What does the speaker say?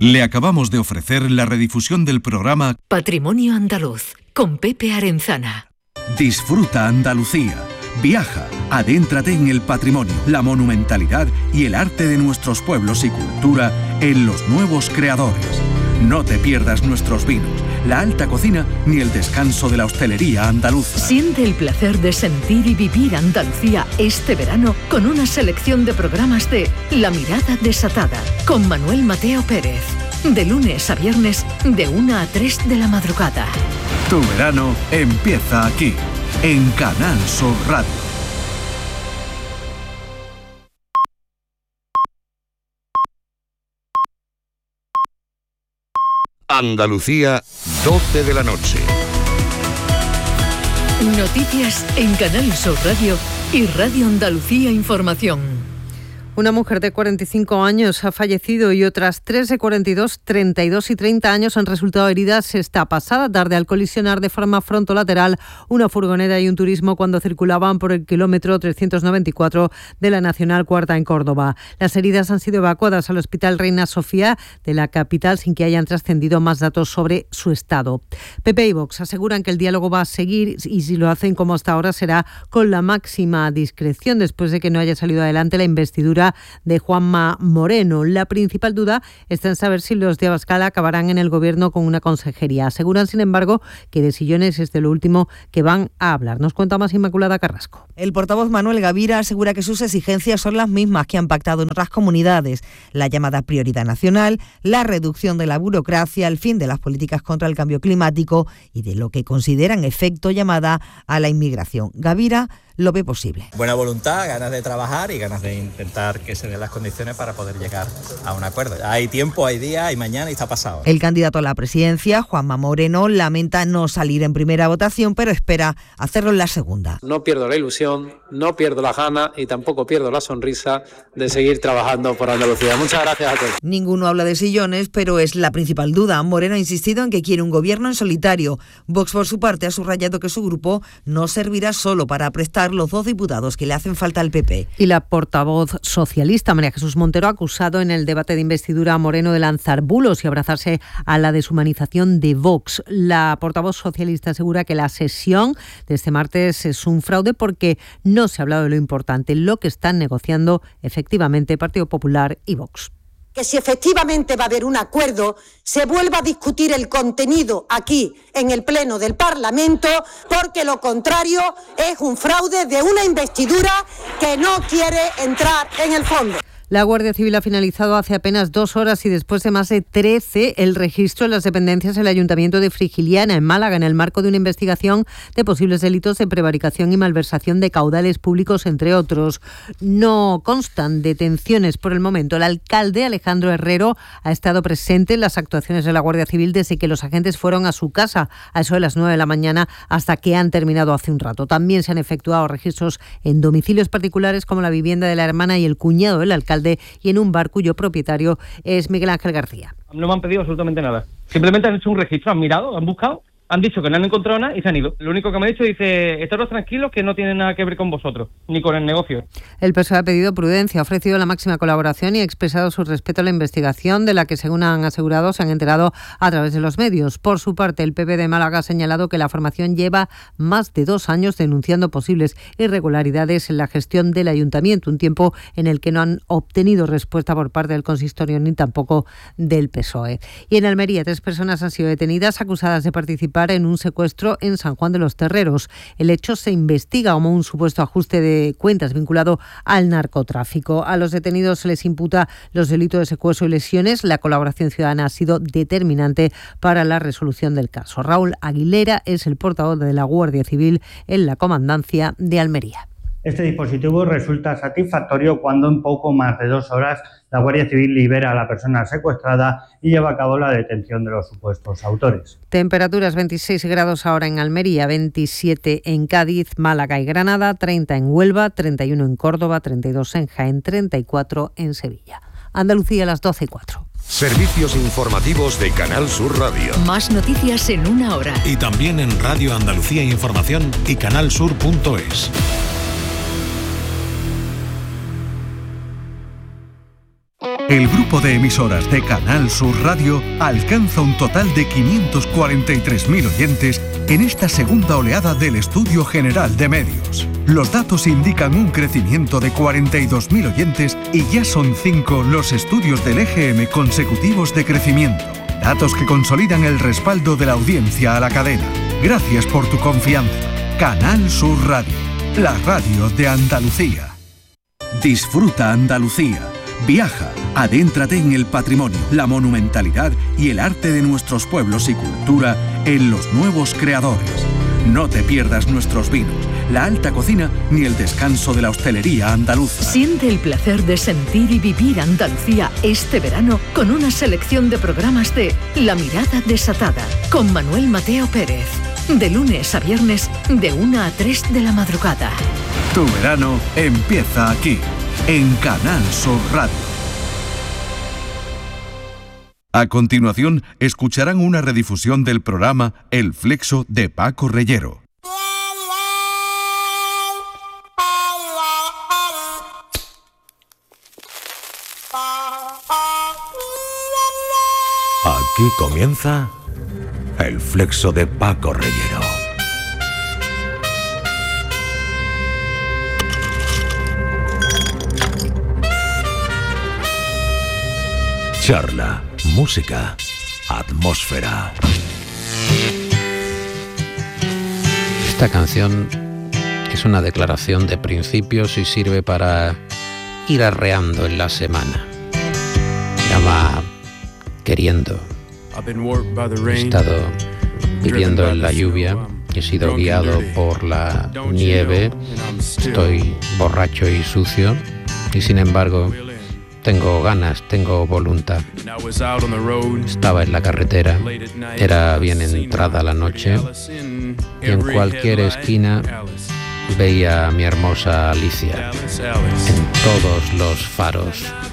Le acabamos de ofrecer la redifusión del programa Patrimonio Andaluz, con Pepe Arenzana. Disfruta Andalucía. Viaja, adéntrate en el patrimonio, la monumentalidad y el arte de nuestros pueblos y cultura en Los Nuevos Creadores. No te pierdas nuestros vinos, la alta cocina ni el descanso de la hostelería andaluza. Siente el placer de sentir y vivir Andalucía este verano con una selección de programas de La Mirada Desatada, con Manuel Mateo Pérez. De lunes a viernes, de 1 a 3 de la madrugada. Tu verano empieza aquí, en Canal Sur Radio. Andalucía, 12 de la noche. Noticias en Canal Sur Radio y Radio Andalucía Información. Una mujer de 45 años ha fallecido y otras 3 de 42, 32 y 30 años han resultado heridas esta pasada tarde al colisionar de forma frontolateral una furgoneta y un turismo cuando circulaban por el kilómetro 394 de la Nacional Cuarta en Córdoba. Las heridas han sido evacuadas al Hospital Reina Sofía de la capital sin que hayan trascendido más datos sobre su estado. PP y Vox aseguran que el diálogo va a seguir y si lo hacen como hasta ahora será con la máxima discreción después de que no haya salido adelante la investidura de Juanma Moreno. La principal duda está en saber si los de Abascal acabarán en el gobierno con una consejería. Aseguran, sin embargo, que de sillones es de lo último que van a hablar. Nos cuenta más Inmaculada Carrasco. El portavoz Manuel Gavira asegura que sus exigencias son las mismas que han pactado en otras comunidades. La llamada prioridad nacional, la reducción de la burocracia, el fin de las políticas contra el cambio climático y de lo que consideran efecto llamada a la inmigración. Gavira lo ve posible. Buena voluntad, ganas de trabajar y ganas de intentar que se den las condiciones para poder llegar a un acuerdo. Hay tiempo, hay día, hay mañana y está pasado. El candidato a la presidencia, Juanma Moreno, lamenta no salir en primera votación, pero espera hacerlo en la segunda. No pierdo la ilusión, no pierdo la gana y tampoco pierdo la sonrisa de seguir trabajando por Andalucía. Muchas gracias a todos. Ninguno habla de sillones, pero es la principal duda. Moreno ha insistido en que quiere un gobierno en solitario. Vox, por su parte, ha subrayado que su grupo no servirá solo para prestar los 2 diputados que le hacen falta al PP. Y la portavoz socialista, María Jesús Montero, ha acusado en el debate de investidura a Moreno de lanzar bulos y abrazarse a la deshumanización de Vox. La portavoz socialista asegura que la sesión de este martes es un fraude porque no se ha hablado de lo importante, lo que están negociando efectivamente Partido Popular y Vox. Que si efectivamente va a haber un acuerdo, se vuelva a discutir el contenido aquí, en el Pleno del Parlamento, porque lo contrario es un fraude de una investidura que no quiere entrar en el fondo. La Guardia Civil ha finalizado hace apenas 2 horas y después de más de 13 el registro en las dependencias del Ayuntamiento de Frigiliana, en Málaga, en el marco de una investigación de posibles delitos de prevaricación y malversación de caudales públicos, entre otros. No constan detenciones por el momento. El alcalde, Alejandro Herrero, ha estado presente en las actuaciones de la Guardia Civil desde que los agentes fueron a su casa a eso de las 9 de la mañana hasta que han terminado hace un rato. También se han efectuado registros en domicilios particulares como la vivienda de la hermana y el cuñado del alcalde y en un bar cuyo propietario es Miguel Ángel García. No me han pedido absolutamente nada. Simplemente han hecho un registro, han mirado, han buscado, han dicho que no han encontrado nada y se han ido. Lo único que me ha dicho dice, estaros tranquilos que no tiene nada que ver con vosotros, ni con el negocio. El PSOE ha pedido prudencia, ha ofrecido la máxima colaboración y ha expresado su respeto a la investigación de la que, según han asegurado, se han enterado a través de los medios. Por su parte, el PP de Málaga ha señalado que la formación lleva más de 2 años denunciando posibles irregularidades en la gestión del ayuntamiento, un tiempo en el que no han obtenido respuesta por parte del consistorio ni tampoco del PSOE. Y en Almería, 3 personas han sido detenidas acusadas de participar en un secuestro en San Juan de los Terreros. El hecho se investiga como un supuesto ajuste de cuentas vinculado al narcotráfico. A los detenidos se les imputa los delitos de secuestro y lesiones. La colaboración ciudadana ha sido determinante para la resolución del caso. Raúl Aguilera es el portavoz de la Guardia Civil en la Comandancia de Almería. Este dispositivo resulta satisfactorio cuando en poco más de 2 horas la Guardia Civil libera a la persona secuestrada y lleva a cabo la detención de los supuestos autores. Temperaturas 26 grados ahora en Almería, 27 en Cádiz, Málaga y Granada, 30 en Huelva, 31 en Córdoba, 32 en Jaén, 34 en Sevilla. Andalucía a las 12:04. Servicios informativos de Canal Sur Radio. Más noticias en 1 hora. Y también en Radio Andalucía Información y canalsur.es. El grupo de emisoras de Canal Sur Radio alcanza un total de 543.000 oyentes en esta segunda oleada del Estudio General de Medios. Los datos indican un crecimiento de 42.000 oyentes y ya son 5 los estudios del EGM consecutivos de crecimiento. Datos que consolidan el respaldo de la audiencia a la cadena. Gracias por tu confianza. Canal Sur Radio, la radio de Andalucía. Disfruta Andalucía. Viaja, adéntrate en el patrimonio, la monumentalidad y el arte de nuestros pueblos y cultura en Los Nuevos Creadores. No te pierdas nuestros vinos, la alta cocina ni el descanso de la hostelería andaluza. Siente el placer de sentir y vivir Andalucía este verano con una selección de programas de La Mirada Desatada con Manuel Mateo Pérez. De lunes a viernes, de 1 a 3 de la madrugada. Tu verano empieza aquí, en Canal Sur Radio. A continuación, escucharán una redifusión del programa El Flexo de Paco Reyero. Aquí comienza El Flexo de Paco Reyero. Charla, música, atmósfera. Esta canción es una declaración de principios y sirve para ir arreando en la semana. Se llama Queriendo. He estado viviendo en la lluvia, he sido guiado por la nieve, estoy borracho y sucio y sin embargo tengo ganas, tengo voluntad. Estaba en la carretera, era bien entrada la noche y en cualquier esquina veía a mi hermosa Alicia. En todos los faros